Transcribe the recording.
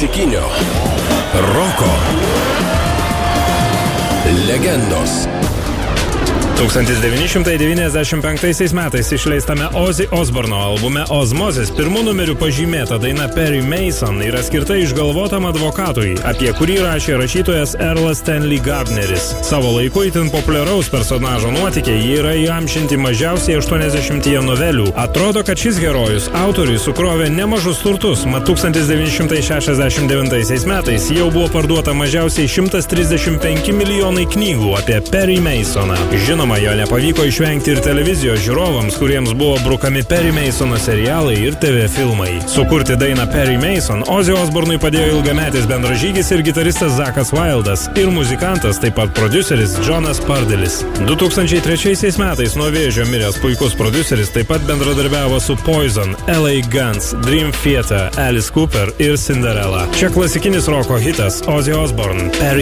klasikinio roko legendos. 1995 metais išleistame Ozzy Osbourno albume Ozmozės pirmų numerių pažymėta daina Perry Mason yra skirta išgalvotam advokatui, apie kurį rašė rašytojas Earlas Stanley Gardneris. Savo laiku itin populiaraus personažo nuotykiai jie yra įamžinti mažiausiai 80 novelių. Atrodo, kad šis herojus autoriui sukrovė nemažus turtus, mat 1969 metais jau buvo parduota mažiausiai 135 milijonai knygų apie Perry Masoną. Žinoma, jo nepavyko išvengti ir televizijos žiūrovams, kuriems buvo brukami Perry Masono serialai ir TV filmai. Sukurti dainą Perry Mason Ozzy Osbournui padėjo ilgametis bendražygis ir gitaristas Zakas Wildas ir muzikantas, taip pat prodiuseris Jonas Pardelis. 2003 metais nuo vėžio miręs puikus prodiuseris taip pat bendradarbiavo su Poison, LA Guns, Dream Theater, Alice Cooper ir Cinderella. Čia klasikinis roko hitas Ozzy Osbourne, Perry